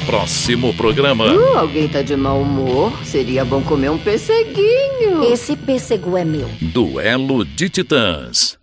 próximo programa. Alguém tá de mau humor? Seria bom comer um pesseguinho. Esse pêssego é meu. Duelo de Titãs.